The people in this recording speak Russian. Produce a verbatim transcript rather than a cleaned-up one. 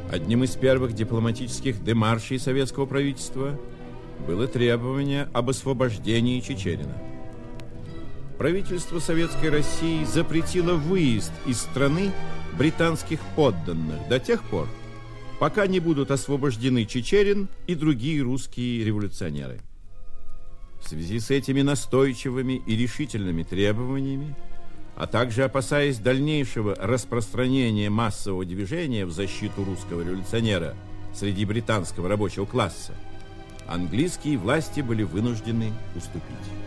Одним из первых дипломатических демаршей советского правительства было требование об освобождении Чичерина. Правительство Советской России запретило выезд из страны британских подданных до тех пор, пока не будут освобождены Чичерин и другие русские революционеры. В связи с этими настойчивыми и решительными требованиями, а также опасаясь дальнейшего распространения массового движения в защиту русского революционера среди британского рабочего класса, английские власти были вынуждены уступить.